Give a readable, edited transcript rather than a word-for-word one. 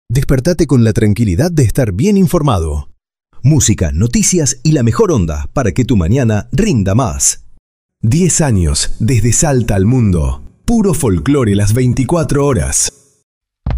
Despertate con la tranquilidad de estar bien informado. Música, noticias y la mejor onda para que tu mañana rinda más. 10 años desde Salta al mundo. Puro folclore las 24 horas.